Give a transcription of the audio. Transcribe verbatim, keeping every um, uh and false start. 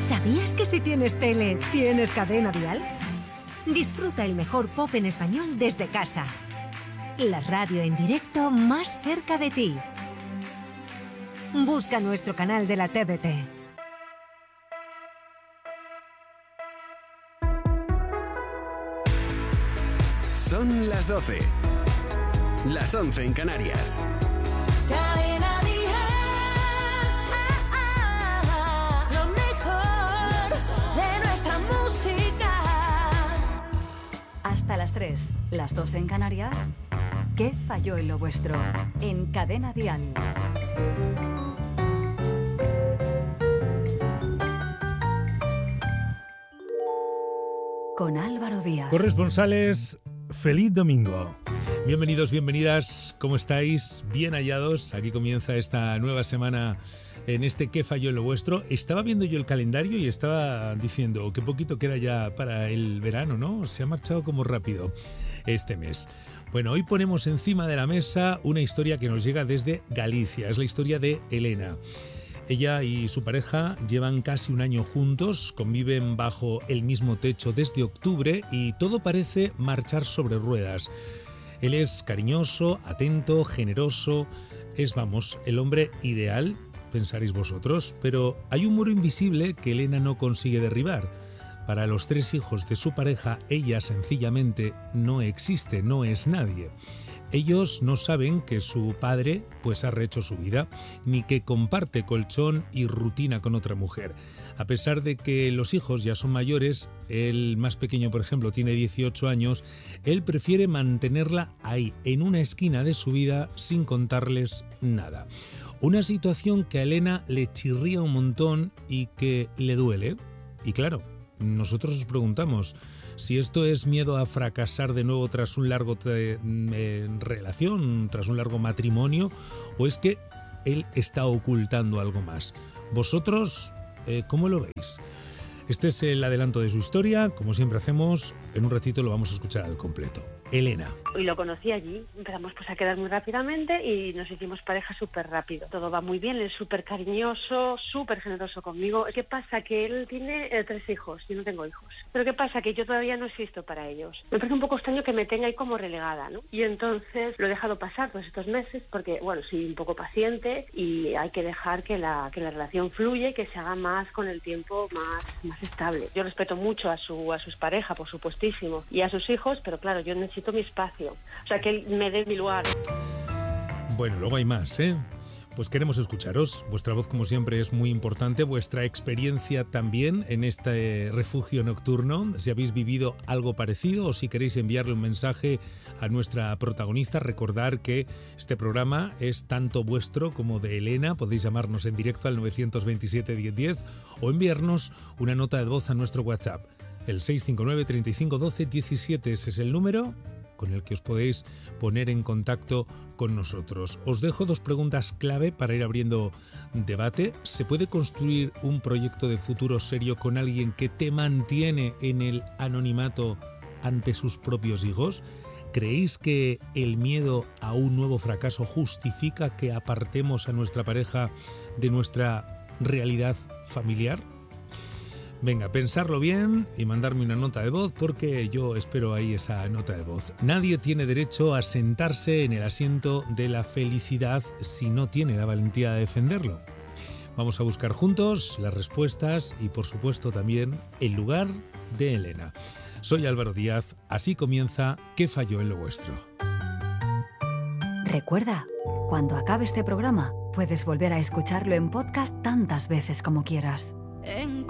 ¿Sabías que si tienes tele, tienes Cadena Dial? Disfruta el mejor pop en español desde casa. La radio en directo más cerca de ti. Busca nuestro canal de la T D T. Son las doce. Las once en Canarias. Cadena Dial, lo mejor de nuestra música. Hasta las tres, las dos en Canarias. ¿Qué falló en lo vuestro? En Cadena Dial. Con Álvaro Díaz. Corresponsales, feliz domingo. Bienvenidos, bienvenidas, ¿cómo estáis? Bien hallados. Aquí comienza esta nueva semana en este ¿Qué falló en lo vuestro? Estaba viendo yo el calendario y estaba diciendo que poquito queda ya para el verano, ¿no? Se ha marchado como rápido este mes. Bueno, hoy ponemos encima de la mesa una historia que nos llega desde Galicia. Es la historia de Elena. Ella y su pareja llevan casi un año juntos, conviven bajo el mismo techo desde octubre y todo parece marchar sobre ruedas. Él es cariñoso, atento, generoso, es, vamos, el hombre ideal, pensaréis vosotros, pero hay un muro invisible que Elena no consigue derribar. Para los tres hijos de su pareja, ella sencillamente no existe, no es nadie. Ellos no saben que su padre pues ha rehecho su vida, ni que comparte colchón y rutina con otra mujer. A pesar de que los hijos ya son mayores, el más pequeño, por ejemplo, tiene dieciocho años, él prefiere mantenerla ahí, en una esquina de su vida, sin contarles nada. Una situación que a Elena le chirría un montón y que le duele. Y claro, nosotros os preguntamos si esto es miedo a fracasar de nuevo tras un largo te, eh, relación, tras un largo matrimonio, o es que él está ocultando algo más. ¿Vosotros eh, cómo lo veis? Este es el adelanto de su historia. Como siempre hacemos, en un ratito lo vamos a escuchar al completo. Elena. Y lo conocí allí, empezamos pues a quedar muy rápidamente y nos hicimos pareja súper rápido. Todo va muy bien, él es súper cariñoso, súper generoso conmigo. ¿Qué pasa? Que él tiene eh, tres hijos, yo no tengo hijos. Pero ¿qué pasa? Que yo todavía no existo para ellos. Me parece un poco extraño que me tenga ahí como relegada, ¿no? Y entonces lo he dejado pasar pues estos meses porque, bueno, soy un poco paciente y hay que dejar que la, que la relación fluya y que se haga más con el tiempo más, más estable. Yo respeto mucho a su a sus parejas, por supuestísimo, y a sus hijos, pero claro, yo necesito mi espacio, o sea, que él me dé mi lugar. Bueno, luego hay más, ¿eh? Pues queremos escucharos. Vuestra voz, como siempre, es muy importante. Vuestra experiencia también en este refugio nocturno. Si habéis vivido algo parecido o si queréis enviarle un mensaje a nuestra protagonista, recordar que este programa es tanto vuestro como de Elena. Podéis llamarnos en directo al nueve dos siete, diez diez o enviarnos una nota de voz a nuestro WhatsApp. El seis cinco nueve, treinta y cinco, doce, diecisiete, ese es el número con el que os podéis poner en contacto con nosotros. Os dejo dos preguntas clave para ir abriendo debate. ¿Se puede construir un proyecto de futuro serio con alguien que te mantiene en el anonimato ante sus propios hijos? ¿Creéis que el miedo a un nuevo fracaso justifica que apartemos a nuestra pareja de nuestra realidad familiar? Venga, pensarlo bien y mandarme una nota de voz porque yo espero ahí esa nota de voz. Nadie tiene derecho a sentarse en el asiento de la felicidad si no tiene la valentía de defenderlo. Vamos a buscar juntos las respuestas y, por supuesto, también el lugar de Elena. Soy Álvaro Díaz, así comienza ¿Qué falló en lo vuestro? Recuerda, cuando acabe este programa, puedes volver a escucharlo en podcast tantas veces como quieras. En